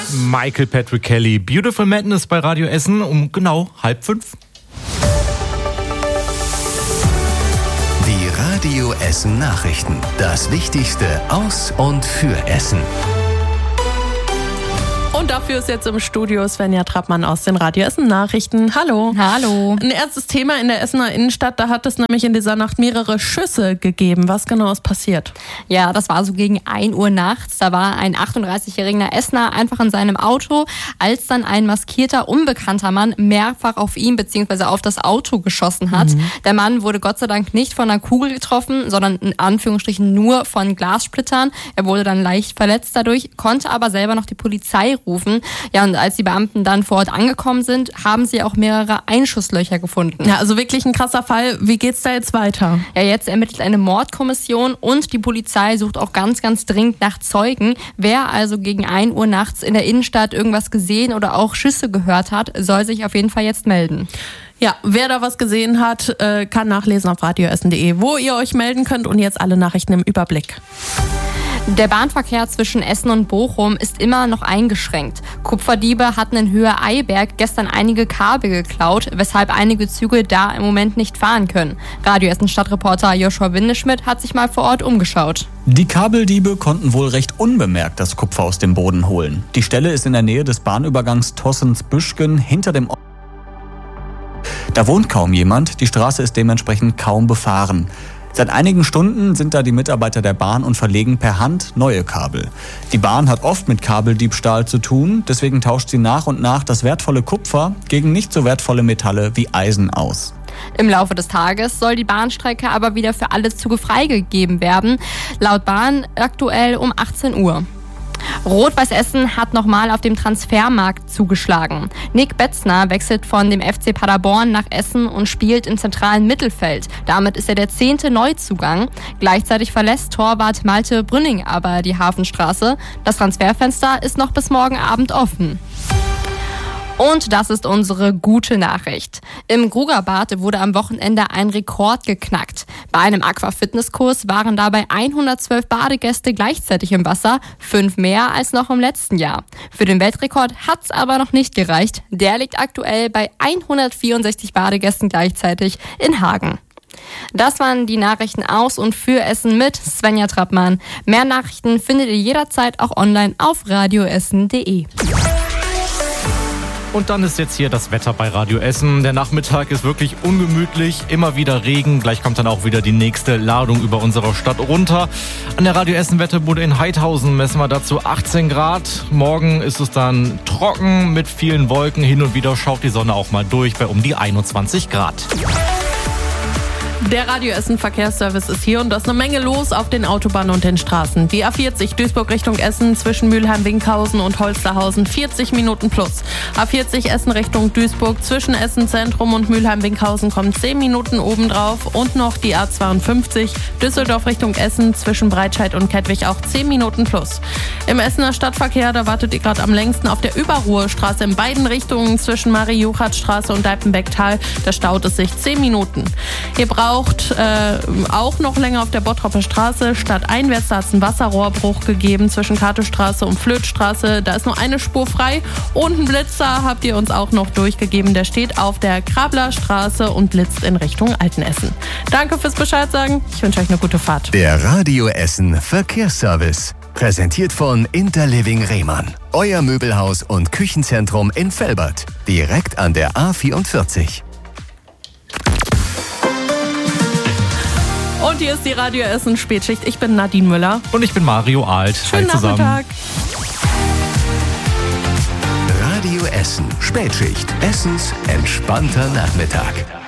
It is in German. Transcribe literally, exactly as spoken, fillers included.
Michael Patrick Kelly, Beautiful Madness bei Radio Essen um genau halb fünf. Die Radio Essen Nachrichten. Das Wichtigste aus und für Essen. Und dafür ist jetzt im Studio Svenja Trappmann aus den Radio Essen Nachrichten. Hallo. Hallo. Ein erstes Thema in der Essener Innenstadt, da hat es nämlich in dieser Nacht mehrere Schüsse gegeben. Was genau ist passiert? Ja, das war so gegen ein Uhr nachts. Da war ein achtunddreißigjähriger Essener einfach in seinem Auto, als dann ein maskierter, unbekannter Mann mehrfach auf ihn bzw. auf das Auto geschossen hat. Mhm. Der Mann wurde Gott sei Dank nicht von einer Kugel getroffen, sondern in Anführungsstrichen nur von Glassplittern. Er wurde dann leicht verletzt dadurch, konnte aber selber noch die Polizei rufen. Ja, und als die Beamten dann vor Ort angekommen sind, haben sie auch mehrere Einschusslöcher gefunden. Ja, also wirklich ein krasser Fall. Wie geht's da jetzt weiter? Ja, jetzt ermittelt eine Mordkommission und die Polizei sucht auch ganz, ganz dringend nach Zeugen. Wer also gegen ein Uhr nachts in der Innenstadt irgendwas gesehen oder auch Schüsse gehört hat, soll sich auf jeden Fall jetzt melden. Ja, wer da was gesehen hat, kann nachlesen auf radio essen punkt de, wo ihr euch melden könnt, und jetzt alle Nachrichten im Überblick. Der Bahnverkehr zwischen Essen und Bochum ist immer noch eingeschränkt. Kupferdiebe hatten in Höhe Eiberg gestern einige Kabel geklaut, weshalb einige Züge da im Moment nicht fahren können. Radio Essen Stadtreporter Joshua Windeschmidt hat sich mal vor Ort umgeschaut. Die Kabeldiebe konnten wohl recht unbemerkt das Kupfer aus dem Boden holen. Die Stelle ist in der Nähe des Bahnübergangs Tossens-Büschgen hinter dem Ort. Da wohnt kaum jemand, die Straße ist dementsprechend kaum befahren. Seit einigen Stunden sind da die Mitarbeiter der Bahn und verlegen per Hand neue Kabel. Die Bahn hat oft mit Kabeldiebstahl zu tun, deswegen tauscht sie nach und nach das wertvolle Kupfer gegen nicht so wertvolle Metalle wie Eisen aus. Im Laufe des Tages soll die Bahnstrecke aber wieder für alle Züge freigegeben werden, laut Bahn aktuell um achtzehn Uhr. Rot-Weiß Essen hat nochmal auf dem Transfermarkt zugeschlagen. Nick Betzner wechselt von dem F C Paderborn nach Essen und spielt im zentralen Mittelfeld. Damit ist er der zehnte Neuzugang. Gleichzeitig verlässt Torwart Malte Brünning aber die Hafenstraße. Das Transferfenster ist noch bis morgen Abend offen. Und das ist unsere gute Nachricht. Im Grugerbad wurde am Wochenende ein Rekord geknackt. Bei einem Aquafitnesskurs waren dabei hundertzwölf Badegäste gleichzeitig im Wasser, fünf mehr als noch im letzten Jahr. Für den Weltrekord hat's aber noch nicht gereicht. Der liegt aktuell bei hundertvierundsechzig Badegästen gleichzeitig in Hagen. Das waren die Nachrichten aus und für Essen mit Svenja Trappmann. Mehr Nachrichten findet ihr jederzeit auch online auf radio essen punkt de. Und dann ist jetzt hier das Wetter bei Radio Essen. Der Nachmittag ist wirklich ungemütlich, immer wieder Regen. Gleich kommt dann auch wieder die nächste Ladung über unsere Stadt runter. An der Radio Essen Wetterbude in Heidhausen messen wir dazu achtzehn Grad. Morgen ist es dann trocken mit vielen Wolken. Hin und wieder schaut die Sonne auch mal durch bei um die einundzwanzig Grad. Der Radio Essen Verkehrsservice ist hier und da ist eine Menge los auf den Autobahnen und den Straßen. Die A vierzig Duisburg Richtung Essen zwischen Mülheim-Winkhausen und Holsterhausen vierzig Minuten plus. A vierzig Essen Richtung Duisburg zwischen Essen Zentrum und Mülheim-Winkhausen kommen zehn Minuten obendrauf. Und noch die A zweiundfünfzig Düsseldorf Richtung Essen zwischen Breitscheid und Kettwig auch zehn Minuten plus. Im Essener Stadtverkehr, da wartet ihr gerade am längsten auf der Überruhrstraße in beiden Richtungen zwischen Marie-Juchat-Straße und Deipenbeck-Tal. Da staut es sich zehn Minuten. Ihr braucht Äh, auch noch länger auf der Bottropper Straße. Stadteinwärts, da hat es einen Wasserrohrbruch gegeben zwischen Kartestraße und Flötstraße. Da ist nur eine Spur frei und einen Blitzer habt ihr uns auch noch durchgegeben. Der steht auf der Krabler Straße und blitzt in Richtung Altenessen. Danke fürs Bescheid sagen. Ich wünsche euch eine gute Fahrt. Der Radio Essen Verkehrsservice. Präsentiert von Interliving Rehmann. Euer Möbelhaus und Küchenzentrum in Velbert. Direkt an der A vierundvierzig. Und hier ist die Radio Essen Spätschicht. Ich bin Nadine Müller. Und ich bin Mario Alt. Schönen Hi zusammen. Nachmittag. Radio Essen Spätschicht. Essens entspannter Nachmittag.